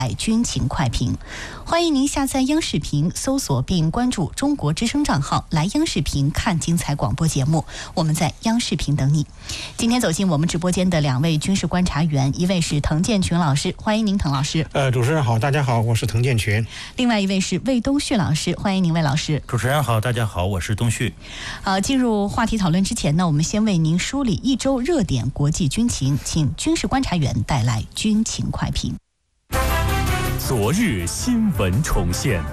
军情快评。欢迎您下载央视频，搜索并关注中国之声账号，来央视频看精彩广播节目。我们在央视频等你。今天走进我们直播间的两位军事观察员，一位是滕建群老师，欢迎您，滕老师。 主持人好，大家好，我是滕建群。 另外一位是魏东旭老师，欢迎您，魏老师。 主持人好，大家好，我是东旭。 进入话题讨论之前呢，我们先为您梳理一周热点国际军情，请军事观察员带来军情快评。 昨日新闻重现。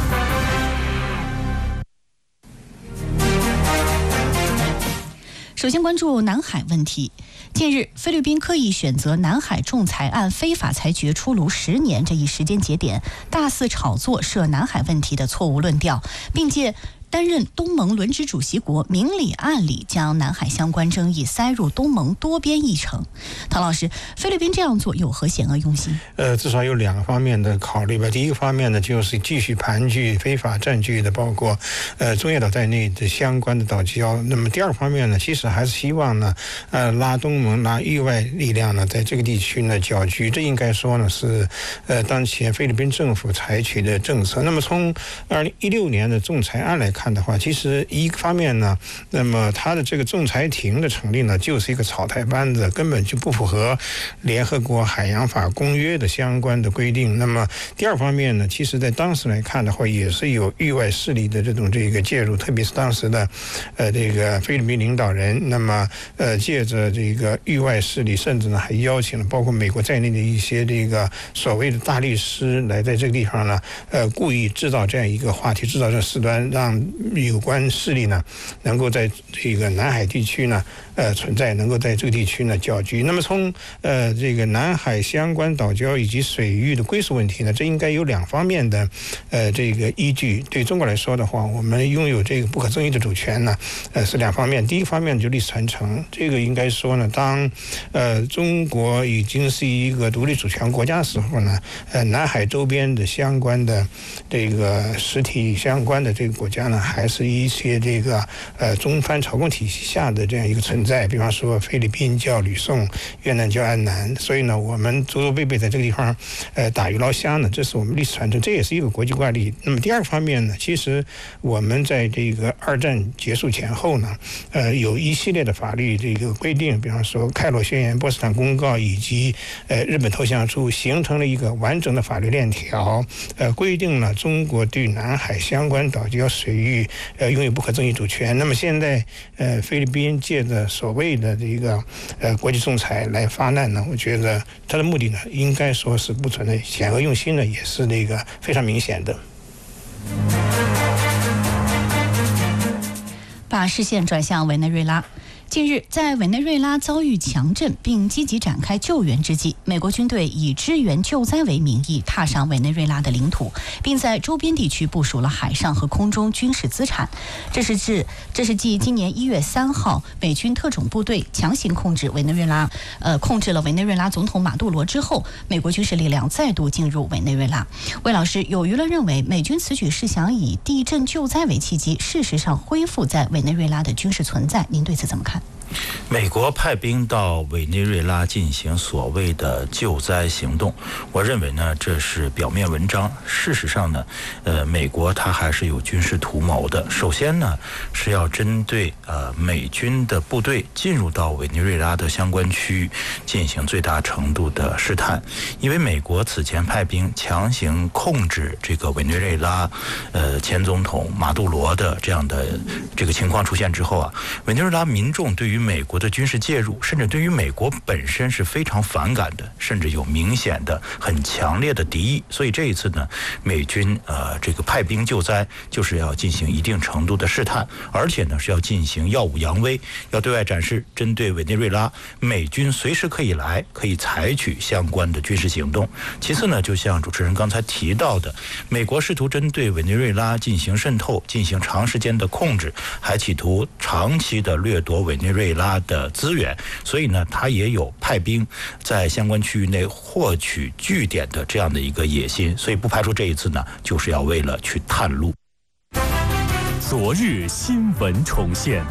首先关注南海问题。近日，菲律宾刻意选择南海仲裁案非法裁决出炉10年这一时间节点，大肆炒作涉南海问题的错误论调，并借担任东盟轮值主席国明里暗里将南海相关争议塞入东盟多边议程。滕老师，菲律宾这样做有何险恶用心？ 至少有2个方面的考虑吧。第一个方面呢，就是继续盘踞非法占据的，包括中业岛在内的相关的岛礁。那么第二个方面呢，其实还是希望呢，拉东盟、拉域外力量呢，在这个地区呢搅局。这应该说呢是当前菲律宾政府采取的政策。那么从2016年的仲裁案来看的话，其实一个方面呢，那么它的这个仲裁庭的成立呢，就是一个草台班子，根本就不符合联合国海洋法公约的相关的规定。那么第二方面呢，其实在当时来看的话，也是有域外势力的这个介入，特别是当时的这个菲律宾领导人，那么借着这个域外势力，甚至呢还邀请了包括美国在内的一些这个所谓的大律师来在这个地方呢，故意制造这样一个话题，制造这事端，让有关势力呢能够在这个南海地区呢存在，能够在这个地区呢搅局。那么从这个南海相关岛礁以及水域的归属问题呢，这应该有2方面的这个依据。对中国来说的话，我们拥有这个不可争议的主权呢是2方面。第一方面就历史传承，这个应该说呢，当中国已经是一个独立主权国家的时候呢，南海周边的相关的这个实体相关的这个国家呢，还是一些这个中藩朝贡体系下的这样一个存在。比方说菲律宾叫吕宋，越南叫安南，所以呢我们祖祖辈辈在这个地方打鱼捞虾呢，这是我们历史传承，这也是一个国际惯例。那么第2个方面呢，其实我们在这个2战结束前后呢，有一系列的法律这个规定，比方说开罗宣言、波茨坦公告以及日本投降书，形成了一个完整的法律链条，规定了中国对南海相关岛礁水域拥有不可争议主权。那么现在菲律宾借着所谓的这个国际仲裁来发难呢，我觉得它的目的呢，应该说是不存在险恶用心呢，也是那个非常明显的。 把视线转向委内瑞拉。近日，在委内瑞拉遭遇强震并积极展开救援之际，美国军队以支援救灾为名义踏上委内瑞拉的领土，并在周边地区部署了海上和空中军事资产。这是继今年1月3号美军特种部队强行控制了委内瑞拉总统马杜罗之后，美国军事力量再度进入委内瑞拉。魏老师，有舆论认为美军此举是想以地震救灾为契机，事实上恢复在委内瑞拉的军事存在，您对此怎么看？ 美国派兵到委内瑞拉进行所谓的救灾行动，我认为呢，这是表面文章。事实上呢，美国它还是有军事图谋的。首先呢，是要针对美军的部队进入到委内瑞拉的相关区域进行最大程度的试探，因为美国此前派兵强行控制这个委内瑞拉前总统马杜罗的这样的这个情况出现之后啊，委内瑞拉民众对于美国的军事介入，甚至对于美国本身是非常反感的，甚至有明显的很强烈的敌意。所以这一次呢，美军这个派兵救灾，就是要进行一定程度的试探，而且呢是要进行耀武扬威，要对外展示针对委内瑞拉美军随时可以来，可以采取相关的军事行动。其次呢，就像主持人刚才提到的，美国试图针对委内瑞拉进行渗透，进行长时间的控制，还企图长期的掠夺委内瑞拉的资源，所以呢，他也有派兵在相关区域内获取据点的这样的一个野心，所以不排除这一次呢，就是要为了去探路。 昨日新闻重现。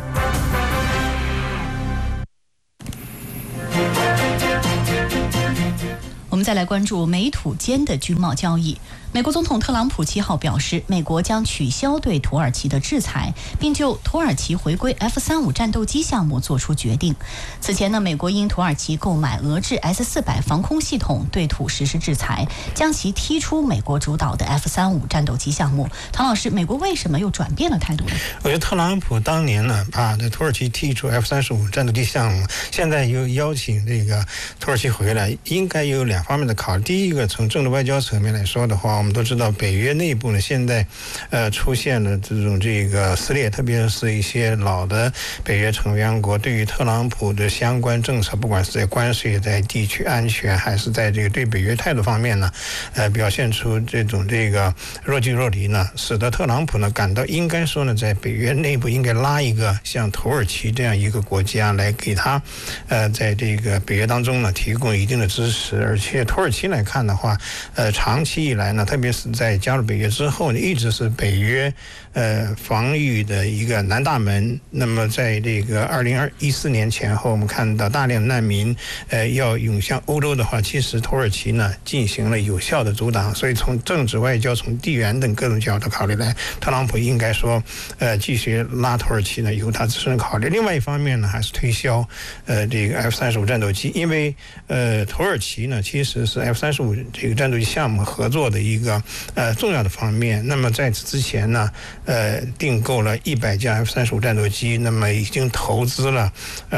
我们再来关注美土间的军贸交易。美国总统特朗普7号表示，美国将取消对土耳其的制裁，并就土耳其回归 F-35战斗机项目做出决定。此前呢，美国因土耳其购买俄制 S-400防空系统对土实施制裁，将其踢出美国主导的 F-35战斗机项目。唐老师，美国为什么又转变了态度呢？ 我觉得特朗普当年呢，把这土耳其踢出 F-35战斗机项目，现在又邀请这个土耳其回来，应该有2方面的考虑。第一个，从政治外交层面来说的话，我们都知道北约内部呢，现在出现了这个撕裂，特别是一些老的北约成员国对于特朗普的相关政策，不管是在关税、在地区安全，还是在这个对北约态度方面呢，表现出这个若即若离呢，使得特朗普呢感到应该说呢，在北约内部应该拉一个像土耳其这样一个国家来给他在这个北约当中呢提供一定的支持。而且土耳其来看的话，长期以来呢，特别是在加入北约之后呢，一直是北约防御的一个南大门。那么在这个2014年前后，我们看到大量难民要涌向欧洲的话，其实土耳其呢进行了有效的阻挡。所以从政治外交、从地缘等各种角度考虑来，特朗普应该说继续拉土耳其呢由他自身考虑。另外一方面呢，还是推销这个 F-35战斗机，因为土耳其呢其实是 F-35这个战斗机项目合作的一个重要的方面。那么在此之前呢，订购了100架 F-35战斗机，那么已经投资了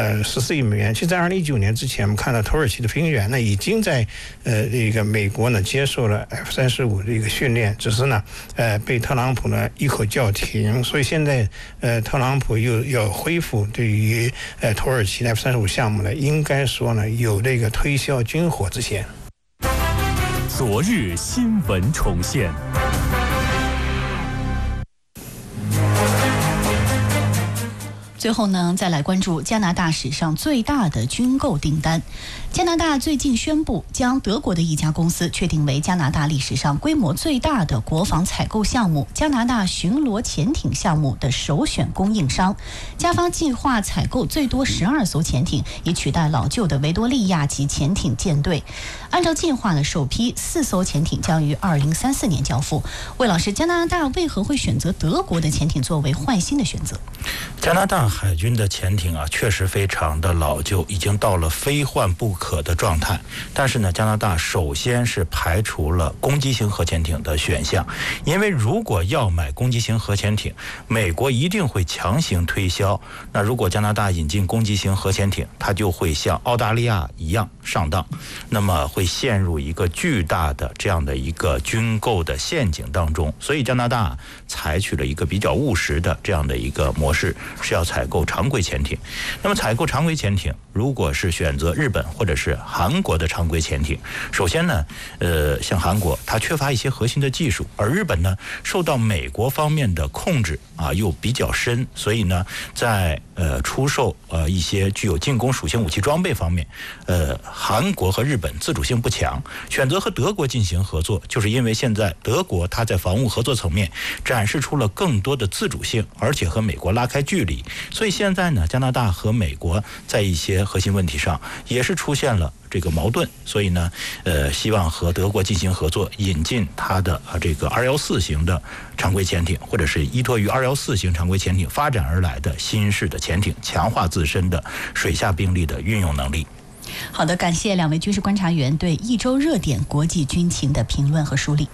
14亿美元。其实在2019年之前，我们看到土耳其的飞行员呢已经在这个美国呢接受了 F-35这个训练，只是呢被特朗普呢一口叫停。所以现在特朗普又要恢复对于土耳其的 F-35项目呢，应该说呢有这个推销军火之嫌。 昨日新闻重现。 最后呢，再来关注加拿大史上最大的军购订单。加拿大最近宣布，将德国的一家公司确定为加拿大历史上规模最大的国防采购项目——加拿大巡逻潜艇项目的首选供应商。加方计划采购最多12艘潜艇，以取代老旧的维多利亚级潜艇舰队。按照计划呢，首批4艘潜艇将于2034年交付。魏老师，加拿大为何会选择德国的潜艇作为换新的选择？ 加拿大海军的潜艇啊，确实非常的老旧，已经到了非换不可的状态。但是呢，加拿大首先是排除了攻击型核潜艇的选项，因为如果要买攻击型核潜艇，美国一定会强行推销。那如果加拿大引进攻击型核潜艇，它就会像澳大利亚一样上当，那么会陷入一个巨大的这样的一个军购的陷阱当中。所以加拿大采取了一个比较务实的这样的一个模式，是要采购常规潜艇。那么采购常规潜艇，如果是选择日本或者是韩国的常规潜艇，首先呢，像韩国它缺乏一些核心的技术，而日本呢受到美国方面的控制啊又比较深，所以呢在出售一些具有进攻属性武器装备方面，韩国和日本自主性不强，选择和德国进行合作，就是因为现在德国它在防务合作层面展示出了更多的自主性，而且和美国拉开距离。所以现在呢，加拿大和美国在一些核心问题上也是出现了这个矛盾，所以呢，希望和德国进行合作，引进它的这个214型的常规潜艇，或者是依托于214型常规潜艇发展而来的新式的潜艇，强化自身的水下兵力的运用能力。 好的，感谢2位军事观察员对一周热点国际军情的评论和梳理。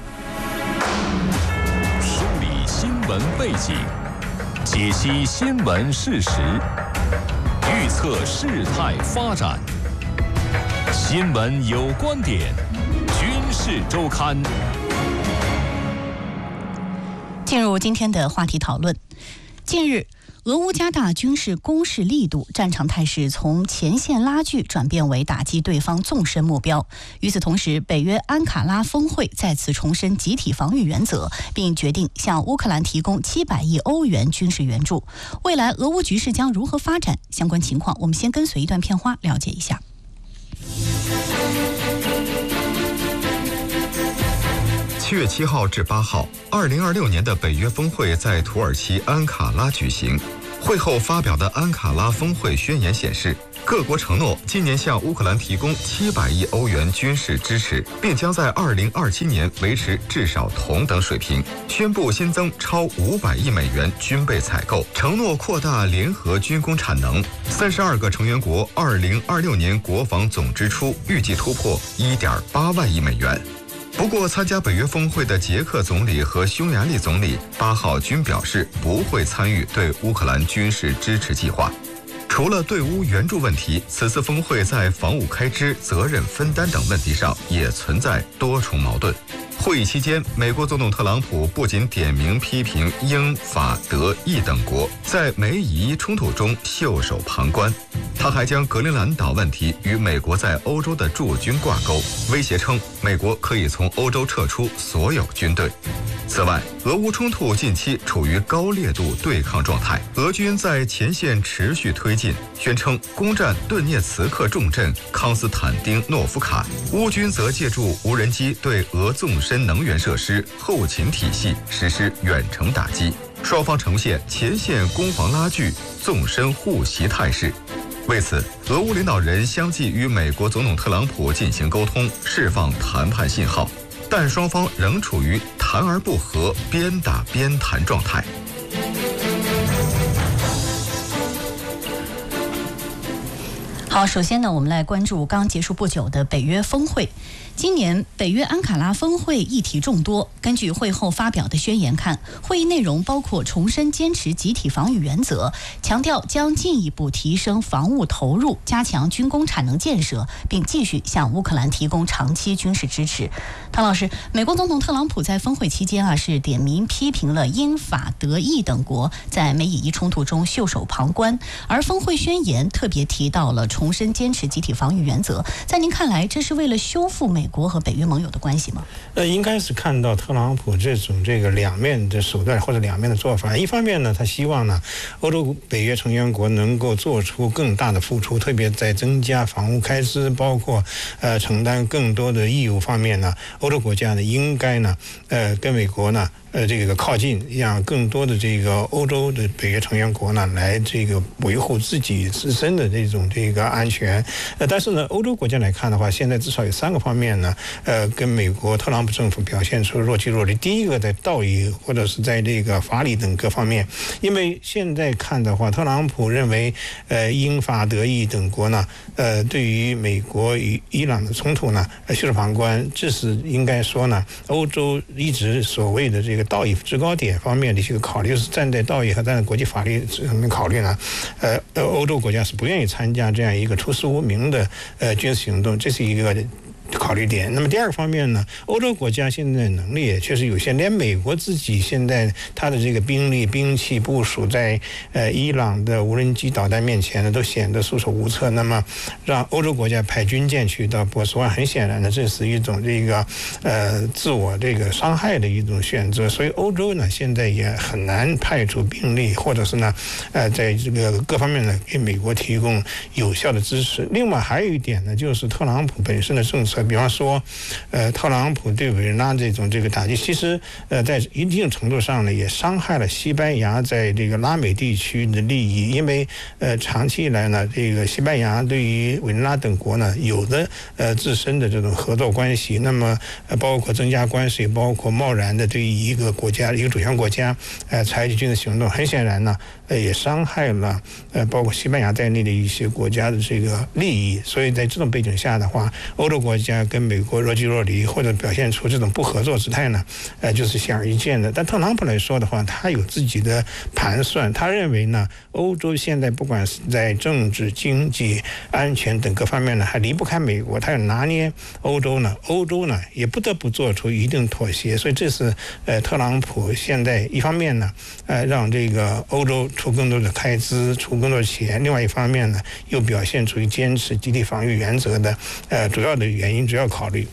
梳理新闻背景，解析新闻事实，预测事态发展。新闻有观点，军事周刊。 进入今天的话题讨论。近日，俄乌加大军事攻势力度，战场态势从前线拉锯转变为打击对方纵深目标。与此同时，北约安卡拉峰会再次重申集体防御原则，并决定向乌克兰提供700亿欧元军事援助。未来俄乌局势将如何发展？相关情况，我们先跟随一段片花了解一下。 7月7号至8号，2026年的北约峰会在土耳其安卡拉举行。会后发表的安卡拉峰会宣言显示， 各国承诺今年向乌克兰提供700亿欧元军事支持，并将在2027年维持至少同等水平。宣布新增超500亿美元军备采购，承诺扩大联合军工产能。32个成员国2026年国防总支出预计突破1.8万亿美元。不过，参加北约峰会的捷克总理和匈牙利总理8号均表示不会参与对乌克兰军事支持计划。除了对乌援助问题，此次峰会在防务开支、责任分担等问题上也存在多重矛盾。会议期间，美国总统特朗普不仅点名批评英、法、德、意等国在美以冲突中袖手旁观，他还将格陵兰岛问题与美国在欧洲的驻军挂钩，威胁称美国可以从欧洲撤出所有军队。此外，俄乌冲突近期处于高烈度对抗状态，俄军在前线持续推进，宣称攻占顿涅茨克重镇康斯坦丁诺夫卡，乌军则借助无人机对俄纵深能源设施、后勤体系实施远程打击，双方呈现前线攻防拉锯、纵深互袭态势。为此，俄乌领导人相继与美国总统特朗普进行沟通，释放谈判信号，但双方仍处于谈而不和、边打边谈状态。 好，首先呢，我们来关注刚结束不久的北约峰会。今年北约安卡拉峰会议题众多，根据会后发表的宣言看，会议内容包括重申坚持集体防御原则，强调将进一步提升防务投入，加强军工产能建设，并继续向乌克兰提供长期军事支持。唐老师，美国总统特朗普在峰会期间是点名批评了英、法、德、意等国在美以冲突中袖手旁观，而峰会宣言特别提到了重申坚持集体防御原则。在您看来，这是为了修复美国和北约盟友的关系吗？ 应该是看到特朗普这种两面的手段或者两面的做法。一方面呢，他希望呢欧洲北约成员国能够做出更大的付出，特别在增加防务开支，包括承担更多的义务方面呢，欧洲国家呢应该呢跟美国呢靠近，让更多的欧洲的北约成员国呢来维护自己自身的这种安全。但是呢，欧洲国家来看的话，现在至少有3个方面呢，跟美国特朗普政府表现出若即若离。第一个，在道义或者是在法理等各方面，因为现在看的话，特朗普认为英、法、德、意等国呢，对于美国与伊朗的冲突呢袖手旁观，这是应该说呢，欧洲一直所谓的道义制高点方面的一些考虑，就是站在道义和站在国际法律上面考虑呢，欧洲国家是不愿意参加这样一个出师无名的军事行动，这是一个考虑点。那么第二个方面呢，欧洲国家现在能力也确实有限，连美国自己现在它的兵力兵器部署在伊朗的无人机导弹面前呢，都显得束手无策。那么让欧洲国家派军舰去到波斯湾，很显然呢，这是一种自我伤害的一种选择。所以欧洲呢，现在也很难派出兵力，或者是呢，在各方面呢，给美国提供有效的支持。另外还有一点呢，就是特朗普本身的政策。比方说，特朗普对委内瑞拉这种打击，其实在一定程度上呢，也伤害了西班牙在拉美地区的利益，因为长期以来呢，西班牙对于委内瑞拉等国呢有的自身的这种合作关系，那么包括增加关税，包括贸然的对于一个国家、一个主权国家采取军事行动，很显然呢，也伤害了包括西班牙在内的一些国家的利益。所以在这种背景下的话，欧洲国家跟美国若即若离，或者表现出这种不合作姿态呢，就是显而易见的。但特朗普来说的话，他有自己的盘算，他认为呢，欧洲现在不管是在政治、经济、安全等各方面呢，还离不开美国，他要拿捏欧洲呢也不得不做出一定妥协。所以这是特朗普现在一方面呢，让欧洲出更多的开支，出更多的钱；另外一方面呢，又表现出坚持集体防御原则的主要的原因、主要考虑。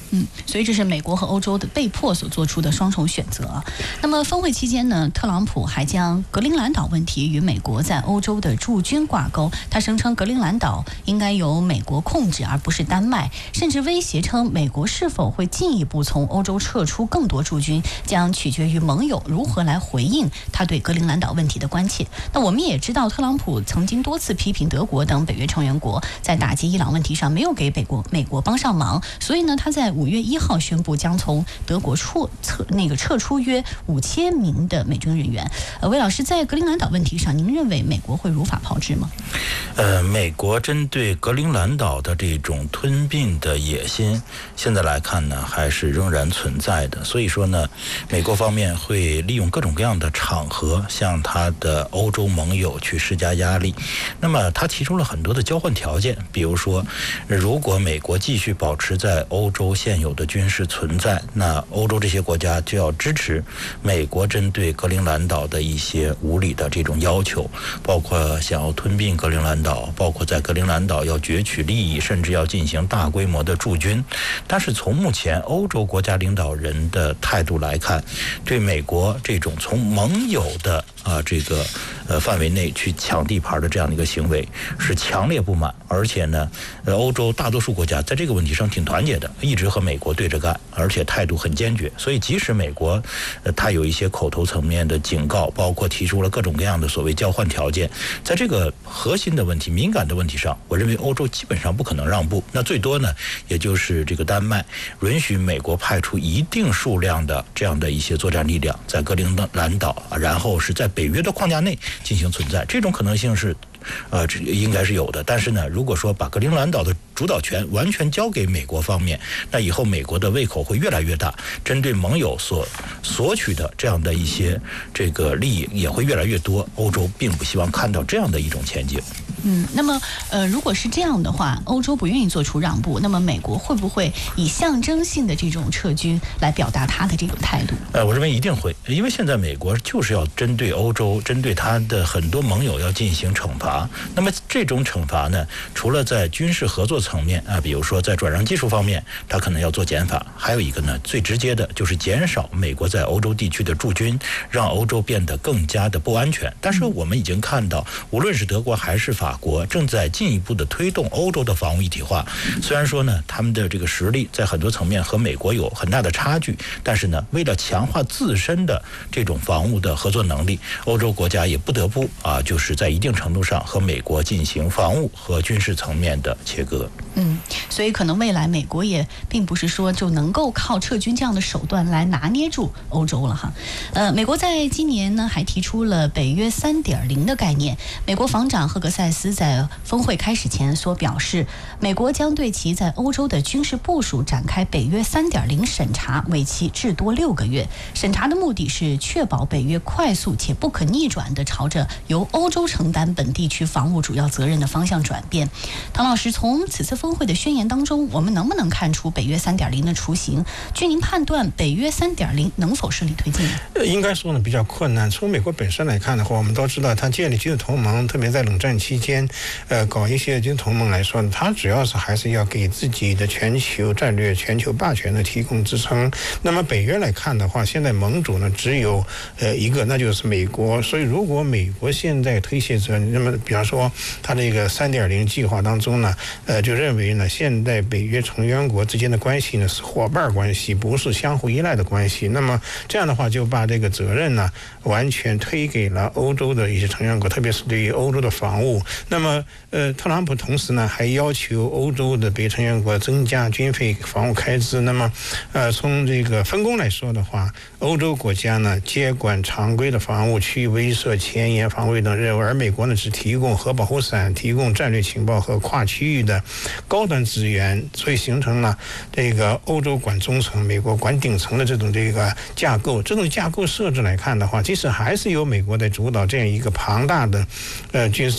所以这是美国和欧洲的被迫所做出的双重选择。那么峰会期间呢，特朗普还将格陵兰岛问题与美国在欧洲的驻军挂钩，他声称格陵兰岛应该由美国控制而不是丹麦，甚至威胁称美国是否会进一步从欧洲撤出更多驻军将取决于盟友如何来回应他对格陵兰岛问题的关切。那我们也知道，特朗普曾经多次批评德国等北约成员国在打击伊朗问题上没有给美国帮上忙，所以呢，他在5月1号宣布将从德国撤出约5000名的美军人员。魏老师，在格陵兰岛问题上，您认为美国会如法炮制吗？ 美国针对格陵兰岛的这种吞并的野心，现在来看呢，还是仍然存在的。所以说呢，美国方面会利用各种各样的场合向他的欧洲盟友去施加压力。那么他提出了很多的交换条件，比如说，如果美国继续保持在欧洲现有的军事存在，那欧洲这些国家就要支持美国针对格陵兰岛的一些无理的这种要求，包括想要吞并格陵兰岛，包括在格陵兰岛要攫取利益，甚至要进行大规模的驻军。但是从目前欧洲国家领导人的态度来看，对美国这种从盟友的范围内去抢地盘的这样的一个行为是强烈不满，而且呢，欧洲大多数国家在这个问题上挺团结的，一直和美国对着干，而且态度很坚决。所以即使美国他有一些口头层面的警告，包括提出了各种各样的所谓交换条件，在这个核心的问题、敏感的问题上，我认为欧洲基本上不可能让步。那最多呢，也就是这个丹麦允许美国派出一定数量的这样的一些作战力量在格陵兰岛，然后是在北约的框架内进行存在，这种可能性是应该是有的。但是呢，如果说把格陵兰岛的主导权完全交给美国方面，那以后美国的胃口会越来越大，针对盟友所索取的这样的一些这个利益也会越来越多。欧洲并不希望看到这样的一种前景。 那么如果是这样的话，欧洲不愿意做出让步，那么美国会不会以象征性的这种撤军来表达他的这种态度？ 我认为一定会，因为现在美国就是要针对欧洲，针对他的很多盟友要进行惩罚。那么这种惩罚呢，除了在军事合作层面比如说在转让技术方面，他可能要做减法，还有一个呢，最直接的就是减少美国在欧洲地区的驻军，让欧洲变得更加的不安全。但是我们已经看到，无论是德国还是法国，正在进一步的推动欧洲的防务一体化。虽然说呢，他们的这个实力在很多层面和美国有很大的差距，但是呢，为了强化自身的这种防务的合作能力，欧洲国家也不得不就是在一定程度上和美国进行防务和军事层面的切割。 所以可能未来美国也并不是说就能够靠撤军这样的手段来拿捏住欧洲了哈。美国在今年呢还提出了北约 3.0 的概念。美国防长赫格塞斯在峰会开始前所表示，美国将对其在欧洲的军事部署展开北约 3.0 审查，为期至多6个月。审查的目的是确保北约快速且不可逆转地朝着由欧洲承担本地区防务主要责任的方向转变。唐老师，从此次峰会的宣言当中，我们能不能看出北约 3.0 的雏形？据您判断，北约 3.0 能否顺利推进呢？ 应该说呢比较困难。从美国本身来看的话，我们都知道，它建立军事同盟，特别在冷战期间，搞一些军事同盟来说呢，它主要是还是要给自己的全球战略、全球霸权呢提供支撑。那么北约来看的话，现在盟主呢只有一个，那就是美国。所以如果美国现在推卸责任，那么比方说它这个 3.0 计划当中呢，就认为呢，现在北约成员国之间的关系呢是伙伴关系，不是相互依赖的关系。那么这样的话，就把这个责任呢完全推给了欧洲的一些成员国，特别是对于欧洲的防务。那么特朗普同时呢还要求欧洲的北约成员国增加军费防务开支。那么从这个分工来说的话，欧洲国家呢接管常规的防务，区域威慑、前沿防卫等任务，而美国呢只提供核保护伞，提供战略情报和跨区域的高端资源，所以形成了这个欧洲管中层，美国管顶层的这种架构。这种架构设置来看的话，即使还是由美国在主导这样一个庞大的军事组织，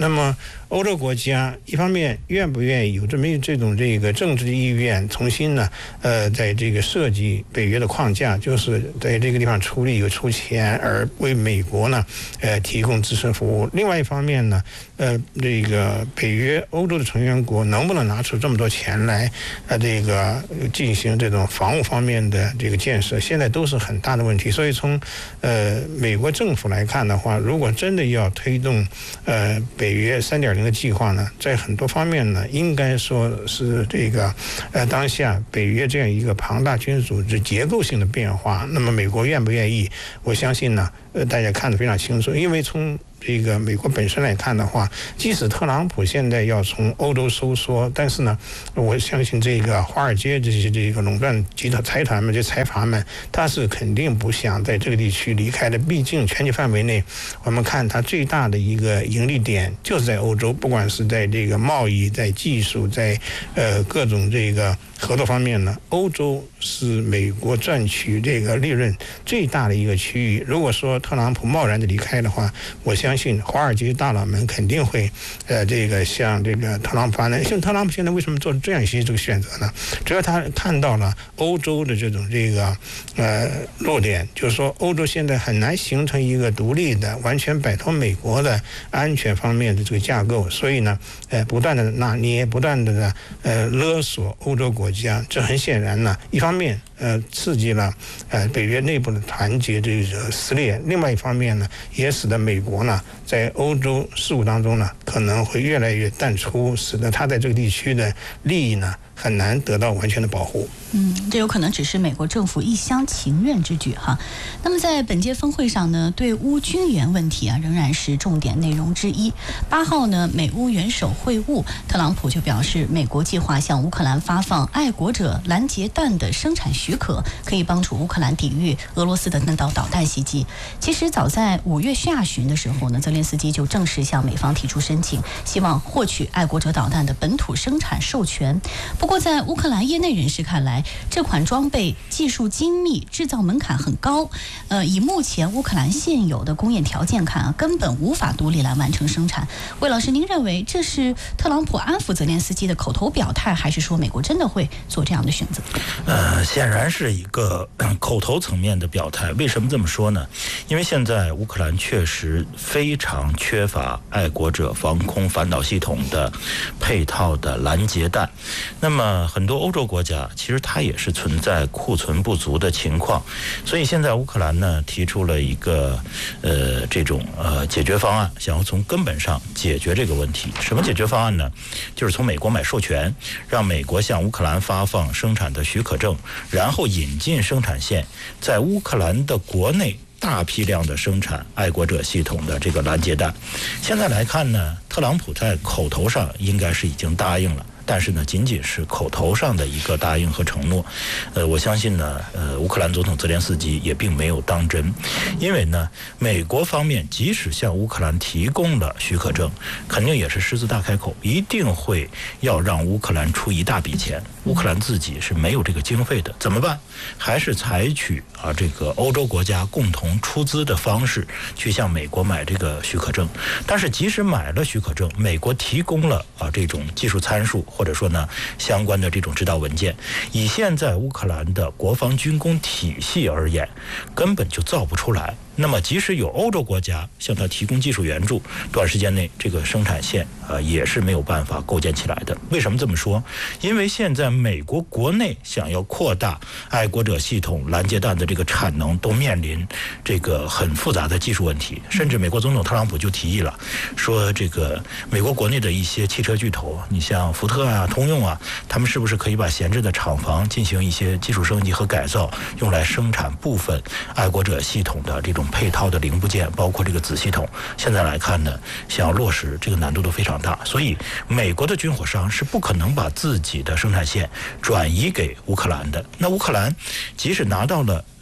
那么欧洲国家一方面愿不愿意有这种政治意愿，重新呢在这个设计北约的框架，就是在这个地方出力出钱，而为美国呢提供支持服务。另外一方面呢，这个北约欧洲的成员国能不能拿出这么多钱来这个进行这种防务方面的这个建设，现在都是很大的问题。所以从美国政府来看的话，如果真的要推动北约3.0的计划呢，在很多方面呢，应该说是这个当下北约这样一个庞大军事组织结构性的变化。那么美国愿不愿意？我相信呢，大家看得非常清楚，因为从这个美国本身来看的话，即使特朗普现在要从欧洲收缩，但是呢，我相信这个华尔街这个垄断集团财团们、这财阀们，他是肯定不想在这个地区离开的。毕竟全球范围内，我们看它最大的一个盈利点就是在欧洲，不管是在这个贸易、在技术、在各种这个合作方面呢，欧洲是美国赚取这个利润最大的一个区域。如果说特朗普贸然的离开的话，我相信华尔街大佬们肯定会这个向这个特朗普发难。像特朗普现在为什么做这样一些这个选择呢？主要他看到了欧洲的这种弱点，就是说欧洲现在很难形成一个独立的、完全摆脱美国的安全方面的这个架构，所以呢，不断的拿捏，不断的勒索欧洲国家，这很显然呢，一方面刺激了北约内部的团结这个撕裂，另外一方面呢，也使得美国呢在欧洲事务当中呢可能会越来越淡出，使得他在这个地区的利益呢很难得到完全的保护。 这有可能只是美国政府一厢情愿之举哈。那么在本届峰会上呢，对乌军援问题仍然是重点内容之一。8号呢，美乌元首会晤，特朗普就表示，美国计划向乌克兰发放爱国者拦截弹的生产许可，可以帮助乌克兰抵御俄罗斯的那道导弹袭击。其实早在5月下旬的时候呢，泽连斯基就正式向美方提出申请，希望获取爱国者导弹的本土生产授权。不过在乌克兰业内人士看来，这款装备技术精密，制造门槛很高，以目前乌克兰现有的工业条件看根本无法独立来完成生产。魏老师，您认为这是特朗普安抚泽连斯基的口头表态，还是说美国真的会做这样的选择？ 显然是一个口头层面的表态。为什么这么说呢？因为现在乌克兰确实非常缺乏爱国者防空反导系统的配套的拦截弹。那么很多欧洲国家其实它也是存在库存不足的情况，所以现在乌克兰呢提出了一个这种解决方案，想要从根本上解决这个问题。什么解决方案呢？就是从美国买授权，让美国向乌克兰发放生产的许可证，然后引进生产线，在乌克兰的国内大批量的生产爱国者系统的这个拦截弹。现在来看呢，特朗普在口头上应该是已经答应了，但是呢，仅仅是口头上的一个答应和承诺。我相信呢，乌克兰总统泽连斯基也并没有当真，因为呢，美国方面即使向乌克兰提供了许可证，肯定也是狮子大开口，一定会要让乌克兰出一大笔钱。乌克兰自己是没有这个经费的，怎么办？还是采取这个欧洲国家共同出资的方式去向美国买这个许可证。但是即使买了许可证，美国提供了这种技术参数，或者说呢相关的这种指导文件，以现在乌克兰的国防军工体系而言，根本就造不出来。那么即使有欧洲国家向他提供技术援助，短时间内这个生产线也是没有办法构建起来的。为什么这么说？因为现在美国国内想要扩大爱国者系统拦截弹的这个产能，都面临这个很复杂的技术问题。甚至美国总统特朗普就提议了，说这个美国国内的一些汽车巨头，你像福特啊、通用啊，他们是不是可以把闲置的厂房进行一些技术升级和改造，用来生产部分爱国者系统的这种配套的零部件，包括这个子系统。现在来看呢，想要落实这个难度都非常大，所以美国的军火商是不可能把自己的生产线转移给乌克兰的。那乌克兰即使拿到了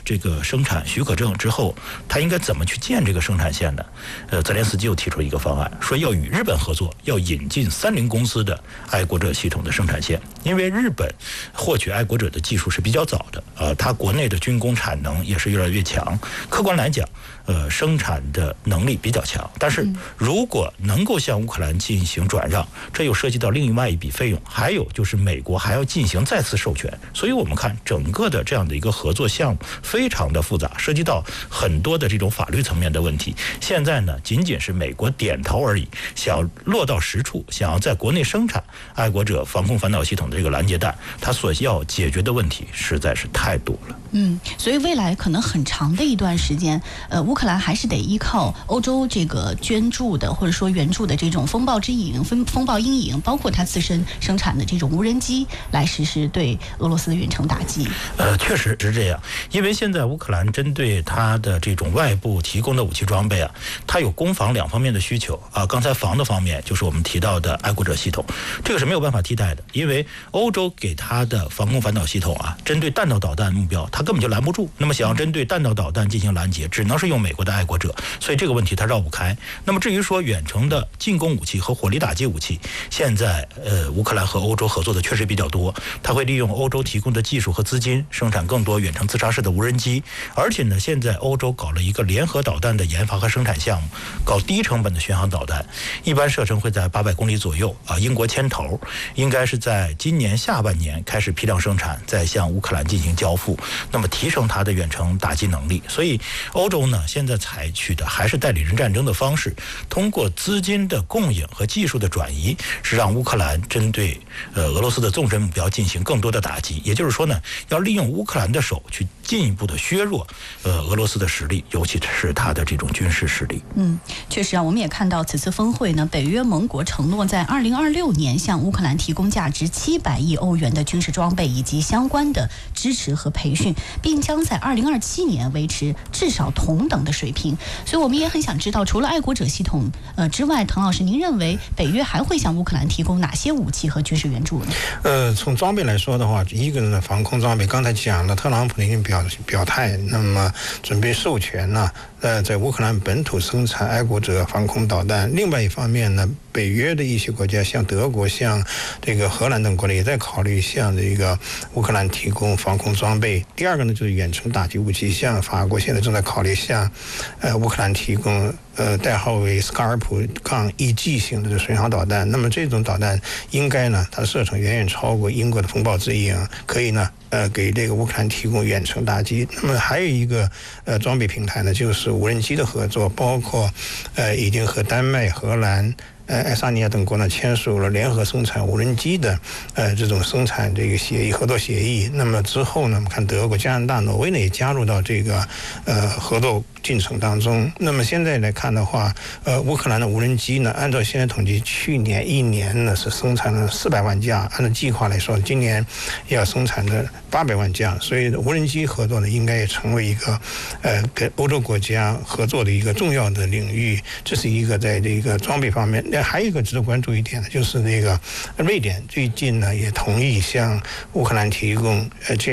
这个生产许可证之后，他应该怎么去建这个生产线呢？泽连斯基又提出了一个方案，说要与日本合作，要引进30公司的爱国者系统的生产线。因为日本获取爱国者的技术是比较早的，它国内的军工产能也是越来越强。客观来讲，生产的能力比较强。但是如果能够向乌克兰进行转让，这又涉及到另外一笔费用，还有就是美国还要进行再次授权。所以我们看整个的这样的一个合作项目非常的复杂，涉及到很多的这种法律层面的问题。现在呢，仅仅是美国点头而已，想要落到实处，想要在国内生产爱国者防空反导系统的这个拦截弹，它所要解决的问题实在是太多了。 所以未来可能很长的一段时间，乌克兰还是得依靠欧洲这个捐助的或者说援助的这种风暴之影、风暴阴影，包括它自身生产的这种无人机，来实施对俄罗斯的远程打击。 确实是这样，因为现在乌克兰针对它的这种外部提供的武器装备它有攻防两方面的需求刚才防的方面就是我们提到的爱国者系统，这个是没有办法替代的，因为欧洲给它的防空反导系统针对弹道导弹目标，它根本就拦不住。那么想要针对弹道导弹进行拦截，只能是用美国的爱国者，所以这个问题它绕不开。那么至于说远程的进攻武器和火力打击武器，现在乌克兰和欧洲合作的确实比较多，它会利用欧洲提供的技术和资金，生产更多远程自杀式的无人机。而且呢，现在欧洲搞了一个联合导弹的研发和生产项目，搞低成本的巡航导弹，一般射程会在800公里左右英国牵头，应该是在今年下半年开始批量生产，再向乌克兰进行交付，那么提升它的远程打击能力。所以欧洲呢，现在采取的还是代理人战争的方式，通过资金的供应和技术的转移，是让乌克兰针对俄罗斯的纵深目标进行更多的打击。也就是说呢，要利用乌克兰的手去进一步的削弱俄罗斯的实力，尤其是它的这种军事实力。 确实我们也看到此次峰会呢，北约盟国承诺在2026年向乌克兰提供价值700亿欧元的军事装备以及相关的支持和培训，并将在2027年维持至少同等的水平。所以我们也很想知道，除了爱国者系统之外，滕老师，您认为北约还会向乌克兰提供哪些武器和军事援助呢？ 从装备来说的话，一个呢，防空装备，刚才讲了，特朗普已经表态，那么准备授权呢，在乌克兰本土生产爱国者防空导弹。另外一方面呢，北约的一些国家，像德国、像这个荷兰等国呢，也在考虑向这个乌克兰提供防空装备。第二个呢，就是远程打击武器，像法国现在正在考虑向乌克兰提供代号为斯卡尔普杠1G 型的巡航导弹。那么这种导弹应该呢，它的射程远远超过英国的风暴之影，可以呢给这个乌克兰提供远程打击。那么还有一个装备平台呢，就是无人机的合作，包括已经和丹麦、荷兰、爱沙尼亚等国呢签署了联合生产无人机的这种生产这个合作协议。那么之后呢，我们看德国、加拿大、挪威呢也加入到这个合作进程当中。那么现在来看的话，乌克兰的无人机呢，按照现在统计，去年1年呢是生产了400万架，按照计划来说，今年要生产的800万架。所以无人机合作呢，应该也成为一个跟欧洲国家合作的一个重要的领域。这是一个在这个装备方面。还有一个值得关注一点呢，就是这个瑞典最近呢也同意向乌克兰提供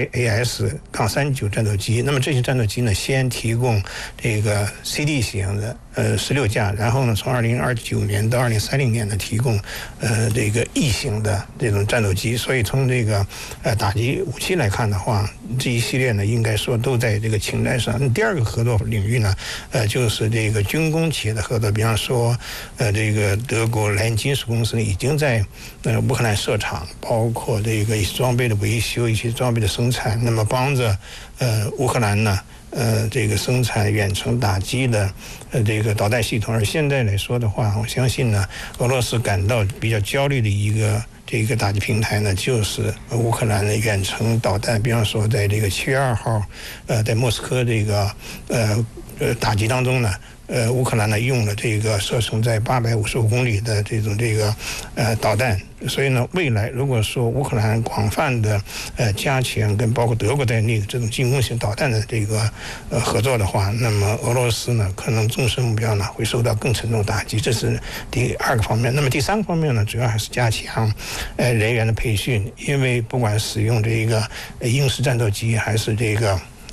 JAS-39战斗机。那么这些战斗机呢，先提供这个 CD 型的16架，然后呢，从2029年到2030年呢，提供这个E型的这种战斗机。所以从这个打击武器来看的话，这一系列呢，应该说都在这个清单上。第二个合作领域呢，就是这个军工企业的合作，比方说这个德国莱茵金属公司呢，已经在乌克兰设厂，包括这个一些装备的维修、一些装备的生产，那么帮着乌克兰呢这个生产远程打击的这个导弹系统。而现在来说的话，我相信呢，俄罗斯感到比较焦虑的一个这个打击平台呢，就是乌克兰的远程导弹。比方说，在这个7月2号，在莫斯科这个打击当中呢，乌克兰呢用了这个射程在855公里的这种导弹。所以呢，未来如果说乌克兰广泛的加强跟包括德国在内的这种进攻型导弹的这个合作的话，那么俄罗斯呢可能纵深目标呢会受到更沉重打击。这是第二个方面。那么第三个方面呢，主要还是加强人员的培训，因为不管使用这个鹰式战斗机还是这个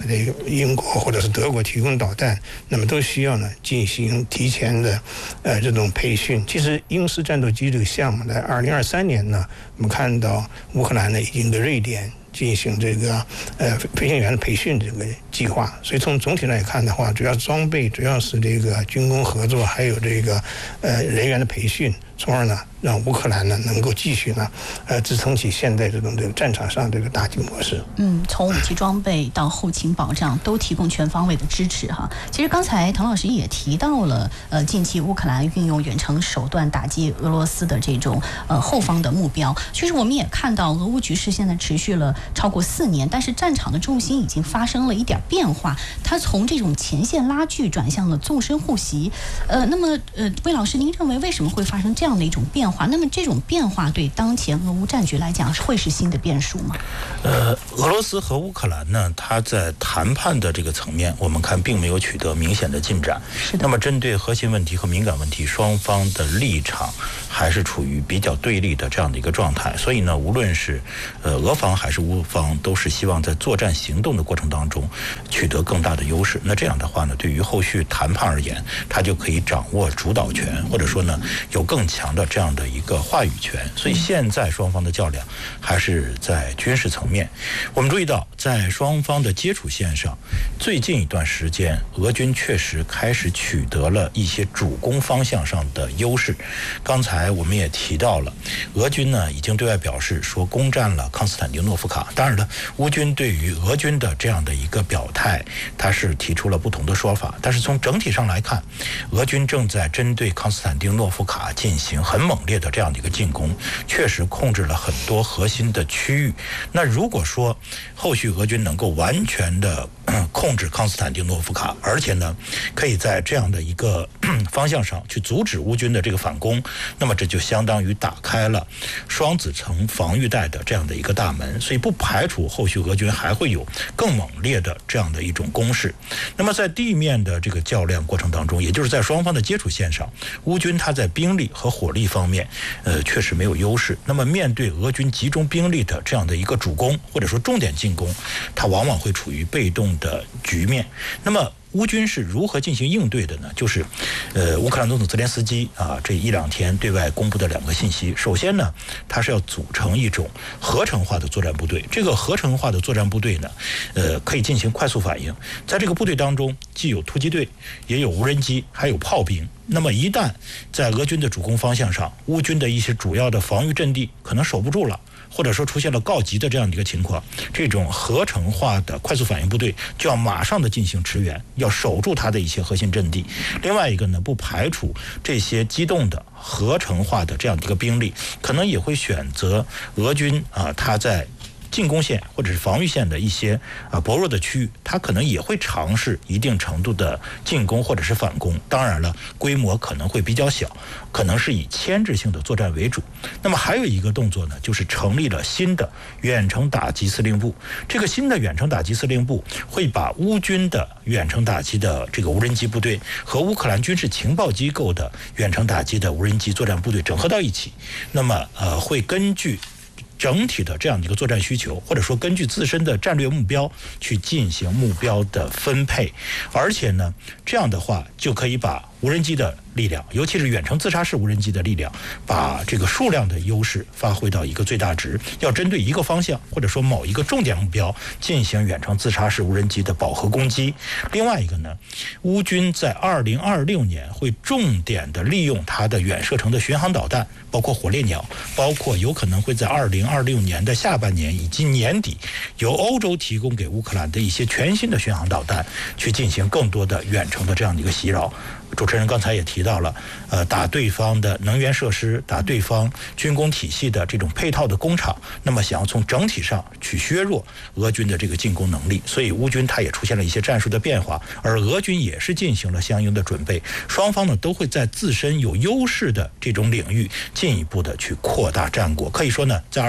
这个英国或者是德国提供导弹，那么都需要呢进行提前的这种培训。其实鹰式战斗机这个项目在2023年呢，我们看到乌克兰呢已经跟瑞典进行这个飞行员的培训这个计划，所以从总体来看的话，主要装备主要是这个军工合作，还有这个人员的培训，从而呢让乌克兰呢能够继续呢支撑起现在这个战场上这个打击模式。 从武器装备到后勤保障都提供全方位的支持哈。其实刚才滕老师也提到了近期乌克兰运用远程手段打击俄罗斯的这种后方的目标。其实我们也看到俄乌局势现在持续了超过4年，但是战场的重心已经发生了一点变化，它从这种前线拉锯转向了纵深护袭。那么魏老师，您认为为什么会发生这样的一种变化？那么这种变化对当前俄乌战局来讲会是新的变数吗？ 俄罗斯和乌克兰呢，它在谈判的这个层面，我们看并没有取得明显的进展。 是的。 那么针对核心问题和敏感问题，双方的立场还是处于比较对立的这样的一个状态。所以呢，无论是俄方还是乌方，都是希望在作战行动的过程当中取得更大的优势。那这样的话呢，对于后续谈判而言，它就可以掌握主导权，或者说呢，有更强的这样的一个话语权。所以现在双方的较量还是在军事层面。我们注意到，在双方的接触线上，最近一段时间，俄军确实开始取得了一些主攻方向上的优势。刚才我们也提到了，俄军呢已经对外表示说攻占了康斯坦丁诺夫卡。当然了，乌军对于俄军的这样的一个表态，它是提出了不同的说法。但是从整体上来看，俄军正在针对康斯坦丁诺夫卡进行很猛烈的这样的一个进攻，确实控制了很多核心的区域。那如果说后续俄军能够完全的控制康斯坦丁诺夫卡，而且呢可以在这样的一个方向上去阻止乌军的这个反攻，那么这就相当于打开了双子城防御带的这样的一个大门。所以不排除后续俄军还会有更猛烈的这样的一种攻势。那么在地面的这个较量过程当中，也就是在双方的接触线上，乌军它在兵力和火力方面确实没有优势。那么面对俄军集中兵力的这样的一个主攻或者说重点进攻，它往往会处于被动的局面。那么乌军是如何进行应对的呢？就是乌克兰总统泽连斯基这1-2天对外公布的2个信息。首先呢，它是要组成一种合成化的作战部队。这个合成化的作战部队呢，可以进行快速反应。在这个部队当中，既有突击队，也有无人机，还有炮兵。那么一旦在俄军的主攻方向上，乌军的一些主要的防御阵地可能守不住了，或者说出现了告急的这样的一个情况，这种合成化的快速反应部队就要马上的进行驰援，要守住它的一些核心阵地。另外一个呢，不排除这些机动的合成化的这样的一个兵力，可能也会选择俄军它在进攻线或者是防御线的一些薄弱的区域，它可能也会尝试一定程度的进攻或者是反攻。当然了，规模可能会比较小，可能是以牵制性的作战为主。那么还有一个动作呢，就是成立了新的远程打击司令部。这个新的远程打击司令部会把乌军的远程打击的这个无人机部队和乌克兰军事情报机构的远程打击的无人机作战部队整合到一起。那么会根据整体的这样的一个作战需求，或者说根据自身的战略目标去进行目标的分配。而且呢，这样的话就可以把无人机的力量，尤其是远程自杀式无人机的力量，把这个数量的优势发挥到一个最大值。要针对一个方向或者说某一个重点目标进行远程自杀式无人机的饱和攻击。另外一个呢，乌军在2026年会重点的利用它的远射程的巡航导弹，包括火烈鸟，包括有可能会在2026年的下半年以及年底由欧洲提供给乌克兰的一些全新的巡航导弹，去进行更多的远程的这样的一个袭扰。主持人刚才也提到了，打对方的能源设施，打对方军工体系的这种配套的工厂，那么想要从整体上去削弱俄军的这个进攻能力，所以乌军它也出现了一些战术的变化，而俄军也是进行了相应的准备。双方呢都会在自身有优势的这种领域进一步的去扩大战果。可以说呢，在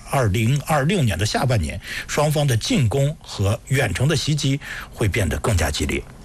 2026年的下半年，双方的进攻和远程的袭击会变得更加激烈。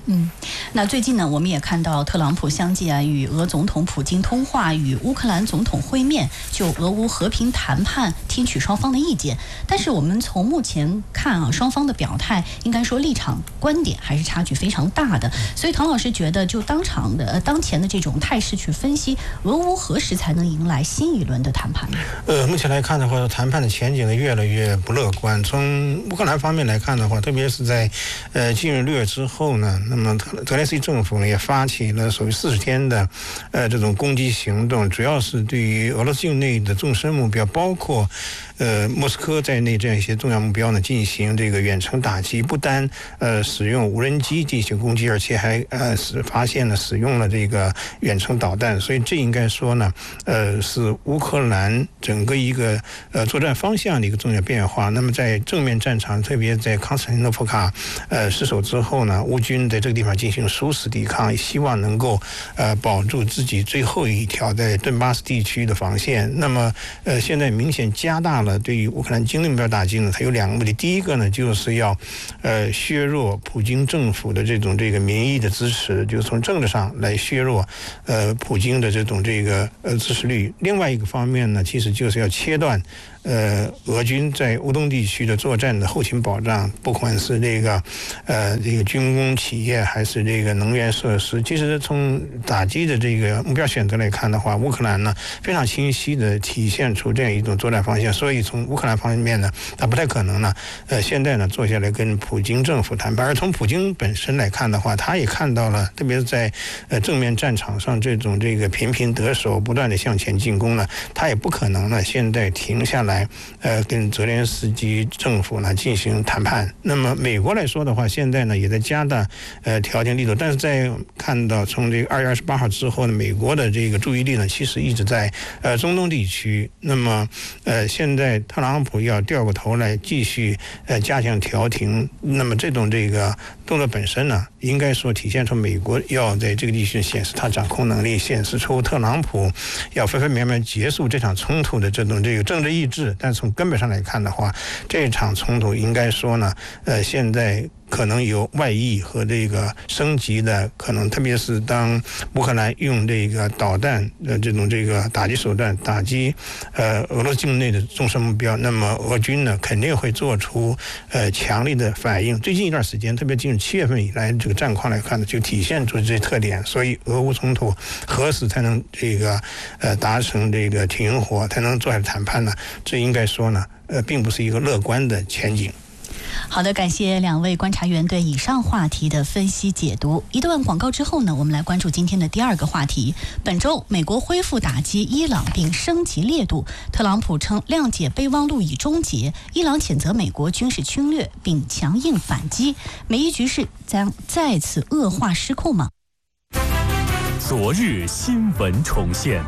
那最近呢，我们也看到特朗普相继与俄总统普京通话，与乌克兰总统会面，就俄乌和平谈判听取双方的意见。但是我们从目前看双方的表态应该说立场观点还是差距非常大的。所以唐老师觉得，就当前的这种态势去分析，俄乌何时才能迎来新一轮的谈判呢？ 目前来看的话，谈判的前景呢越来越不乐观。从乌克兰方面来看的话，特别是在进入6月之后呢，那么泽连斯基政府呢也发起了所谓40天的这种攻击行动，主要是对于俄罗斯境内的纵深目标，包括莫斯科在内这样一些重要目标呢进行这个远程打击，不单使用无人机进行攻击，而且还发现了使用了这个远程导弹。所以这应该说呢是乌克兰整个一个作战方向的一个重要变化。那么在正面战场，特别在康斯坦丁诺夫卡失守之后呢，乌军在这个地方进行殊死抵抗，希望能够保住自己最后一条在顿巴斯地区的防线。那么现在明显加大了对于乌克兰经济目标打击呢，它有2个目的。第一个呢，就是要削弱普京政府的这个民意的支持，就是从政治上来削弱普京的这个支持率。另外一个方面呢，其实就是要切断俄军在乌东地区的作战的后勤保障，不管是这个军工企业还是这个能源设施。其实从打击的这个目标选择来看的话，乌克兰呢非常清晰的体现出这样一种作战方向。所以从乌克兰方面呢，它不太可能呢现在呢坐下来跟普京政府谈判。而从普京本身来看的话，他也看到了，特别是在正面战场上这种频频得手，不断的向前进攻呢，他也不可能呢现在停下来跟泽连斯基政府呢进行谈判。那么美国来说的话，现在呢也在加大调停力度，但是在看到从这个2月28号之后呢，美国的这个注意力呢其实一直在中东地区。那么现在特朗普要掉过头来继续加强调停，那么这种动作本身呢，应该说体现出美国要在这个地区显示它掌控能力，显示出特朗普要分分秒秒结束这场冲突的这种政治意志。但从根本上来看的话，这场冲突应该说呢现在可能有外溢和升级的可能，特别是当乌克兰用导弹的这种打击手段打击俄罗斯境内的纵深目标，那么俄军呢肯定会做出强力的反应。最近一段时间，特别进入7月份以来这个战况来看呢，就体现出这些特点。所以俄乌冲突何时才能达成停火，才能坐下来谈判呢？这应该说呢并不是一个乐观的前景。 好的，感谢2位观察员对以上话题的分析解读。一段广告之后呢，我们来关注今天的第2个话题。本周美国恢复打击伊朗并升级烈度，特朗普称谅解备忘录已终结，伊朗谴责美国军事侵略并强硬反击，美伊局势将再次恶化失控吗？ 昨日新闻重现。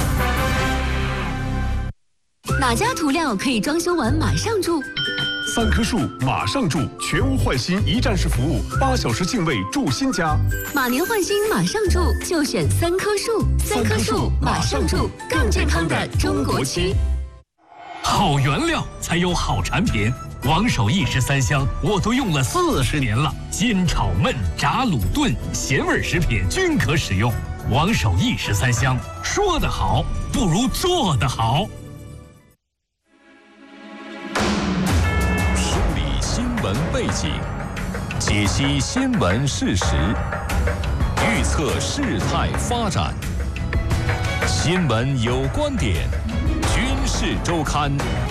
哪家涂料可以装修完马上住 ？3棵树马上住，全屋换新一站式服务，8小时净位住新家。 马年换新马上住，就选3棵树。3棵树马上住，更健康的中国区。 好原料才有好产品，王守义13香我都用了40年了，煎炒焖炸卤炖咸味食品均可使用。王守义13香，说得好不如做得好。 新闻背景，解析新闻事实，预测事态发展。新闻有观点，军事周刊。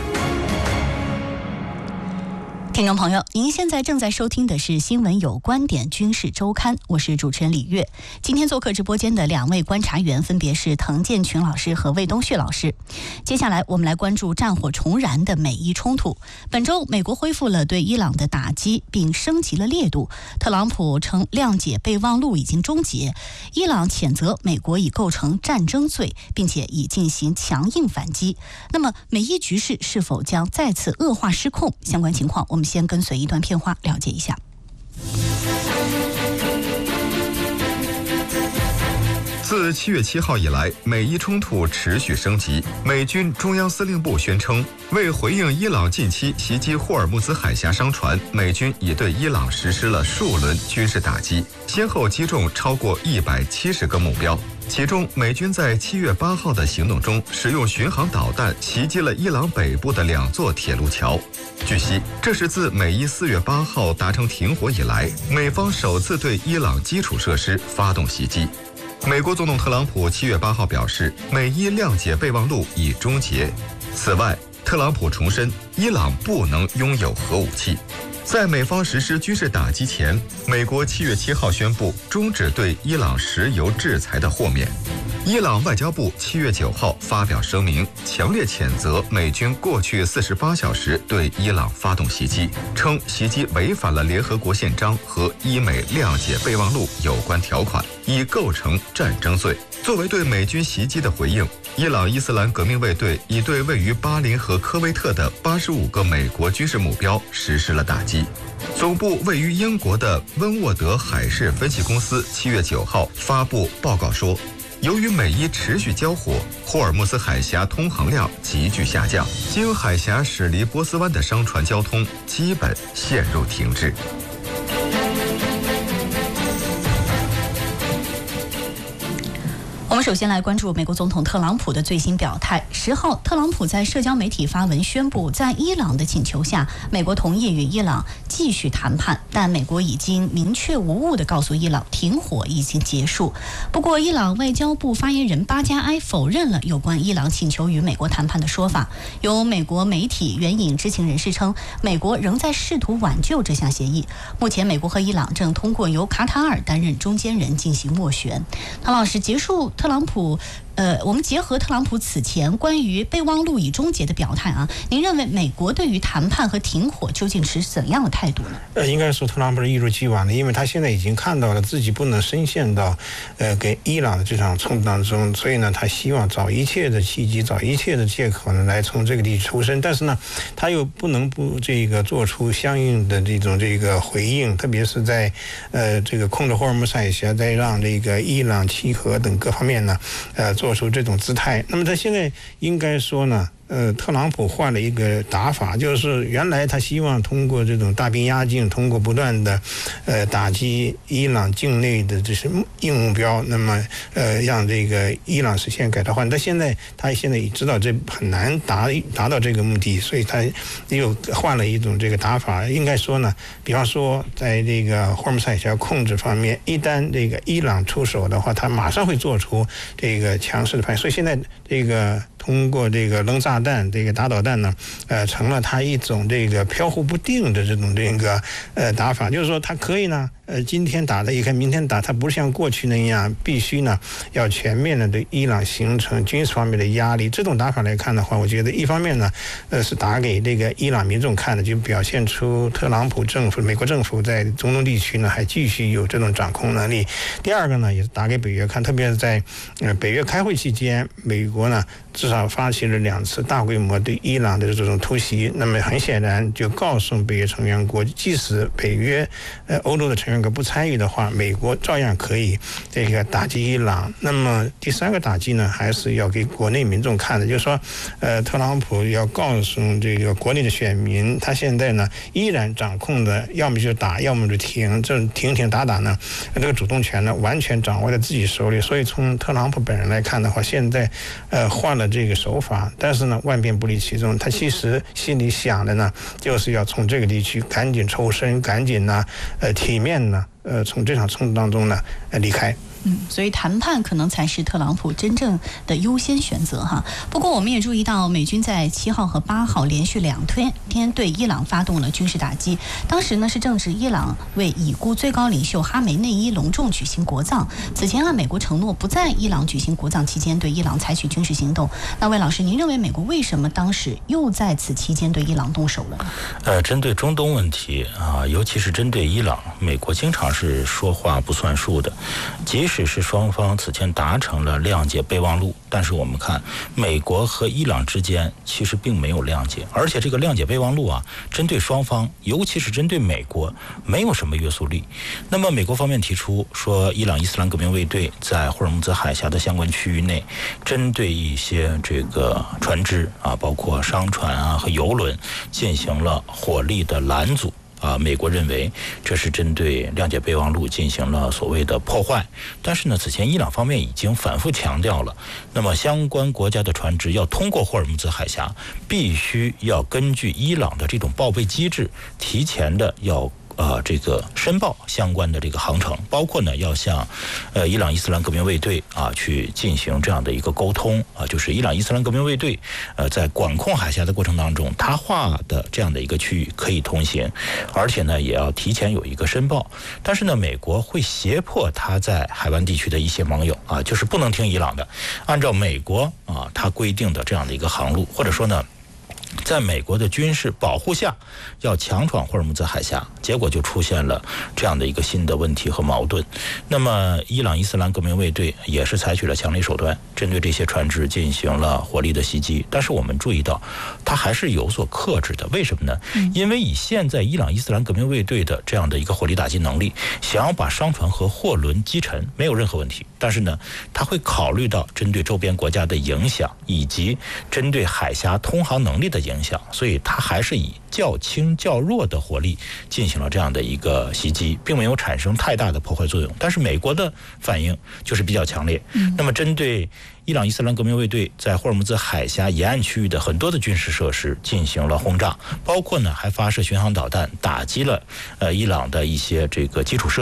听众朋友，您现在正在收听的是新闻有观点军事周刊，我是主持人李月。今天做客直播间的2位观察员分别是滕建群老师和魏东旭老师。接下来我们来关注战火重燃的美伊冲突。本周美国恢复了对伊朗的打击并升级了烈度，特朗普称谅解备忘录已经终结，伊朗谴责美国已构成战争罪，并且已进行强硬反击。那么美伊局势是否将再次恶化失控？相关情况我们先跟随一段片花了解一下。 自自7月7号以来，美伊冲突持续升级。美军中央司令部宣称，为回应伊朗近期袭击霍尔木兹海峡商船，美军已对伊朗实施了数轮军事打击，先后击中超过170个目标。其中，美军在7月8号的行动中，使用巡航导弹袭击了伊朗北部的2座铁路桥。据悉，这是自美伊4月8号达成停火以来，美方首次对伊朗基础设施发动袭击。美国总统特朗普7月8号表示，美伊谅解备忘录已终结。此外，特朗普重申，伊朗不能拥有核武器。在美方实施军事打击前，美国7月7号宣布终止对伊朗石油制裁的豁免。伊朗外交部7月9号发表声明，强烈谴责美军过去48小时对伊朗发动袭击，称袭击违反了联合国宪章和伊美谅解备忘录有关条款，已构成战争罪。作为对美军袭击的回应，伊朗伊斯兰革命卫队已对位于巴林和科威特的85个美国军事目标实施了打击。总部位于英国的温沃德海事分析公司7月9号发布报告说，由于美伊持续交火，霍尔木兹海峡通航量急剧下降，经海峡驶离波斯湾的商船交通基本陷入停滞。 我们首先来关注美国总统特朗普的最新表态。10号，特朗普在社交媒体发文宣布，在伊朗的请求下，美国同意与伊朗继续谈判，但美国已经明确无误地告诉伊朗，停火已经结束。不过，伊朗外交部发言人巴加埃否认了有关伊朗请求与美国谈判的说法。有美国媒体援引知情人士称，美国仍在试图挽救这项协议。目前，美国和伊朗正通过由卡塔尔担任中间人进行斡旋。唐老师，结束特朗普我们结合特朗普此前关于备忘录已终结的表态啊，您认为美国对于谈判和停火究竟持怎样的态度呢？ 应该说特朗普是一如既往的，因为他现在已经看到了自己不能深陷到跟伊朗的这场冲突当中，所以呢，他希望找一切的契机，找一切的借口呢，来从这个地区抽身。但是呢，他又不能不做出相应的这个回应，特别是在这个控制霍尔木兹海峡，再让这个伊朗契合等各方面呢，做出这种姿态。那么他现在应该说呢，特朗普换了一个打法，就是原来他希望通过这种大兵压境，通过不断的打击伊朗境内的这些硬目标，那么让这个伊朗实现改朝换代。他现在也知道这很难达到这个目的，所以他又换了一种这个打法。应该说呢，比方说在这个霍尔木兹海峡控制方面，一旦这个伊朗出手的话，他马上会做出这个强势的反应。所以现在这个通过这个扔炸弹、这个打导弹呢，成了他一种这个飘忽不定的这种打法。就是说，他可以呢，今天打的也可以明天打，他不是像过去那样必须呢要全面的对伊朗形成军事方面的压力。这种打法来看的话，我觉得一方面呢，是打给这个伊朗民众看的，就表现出特朗普政府、美国政府在中东地区呢还继续有这种掌控能力。第二个呢，也是打给北约看，特别是在北约开会期间，美国呢至少发起了2次大规模对伊朗的这种突袭。那么很显然就告诉北约成员国，即使北约欧洲的成员国不参与的话，美国照样可以这个打击伊朗。那么第三个打击呢，还是要给国内民众看的，就是说特朗普要告诉这个国内的选民，他现在呢依然掌控的要么就打，要么就停，这种停打呢，这个主动权呢完全掌握在自己手里。所以从特朗普本人来看的话，现在换了这个手法，但是呢万变不离其宗，他其实心里想的呢就是要从这个地区赶紧抽身，赶紧呢体面呢从这场冲突当中呢离开。 所以谈判可能才是特朗普真正的优先选择哈。不过我们也注意到，美军在7号和8号连续2天对伊朗发动了军事打击。当时呢是正值伊朗为已故最高领袖哈梅内伊隆重举行国葬。此前美国承诺不在伊朗举行国葬期间对伊朗采取军事行动。那魏老师，您认为美国为什么当时又在此期间对伊朗动手了呢？ 针对中东问题啊，尤其是针对伊朗，美国经常是说话不算数的。即使是双方此前达成了谅解备忘录， 但是我们看美国和伊朗之间其实并没有谅解，而且这个谅解备忘录啊，针对双方，尤其是针对美国，没有什么约束力。那么美国方面提出说，伊朗伊斯兰革命卫队在霍尔木兹海峡的相关区域内，针对一些这个船只啊，包括商船啊和油轮，进行了火力的拦阻。美国认为这是针对谅解备忘录进行了所谓的破坏，但是呢，此前伊朗方面已经反复强调了，那么相关国家的船只要通过霍尔木兹海峡，必须要根据伊朗的这种报备机制，提前的要这个申报相关的这个航程，包括呢要向伊朗伊斯兰革命卫队去进行这样的一个沟通就是伊朗伊斯兰革命卫队在管控海峡的过程当中，他划的这样的一个区域可以通行，而且呢也要提前有一个申报。但是呢，美国会胁迫他在海湾地区的一些盟友就是不能听伊朗的，按照美国他规定的这样的一个航路，或者说呢，在美国的军事保护下要强闯霍尔木兹海峡，结果就出现了这样的一个新的问题和矛盾。那么伊朗伊斯兰革命卫队也是采取了强力手段，针对这些船只进行了火力的袭击，但是我们注意到它还是有所克制的。为什么呢？因为以现在伊朗伊斯兰革命卫队的这样的一个火力打击能力，想要把商船和货轮击沉没有任何问题，但是呢，它会考虑到针对周边国家的影响，以及针对海峡通航能力的影响，所以它还是以较轻较弱的火力进行了这样的一个袭击，并没有产生太大的破坏作用。但是美国的反应就是比较强烈。那么针对伊朗伊斯兰革命卫队在霍尔木兹海峡沿岸区域的很多的军事设施进行了轰炸，包括呢还发射巡航导弹打击了伊朗的一些这个基础设施。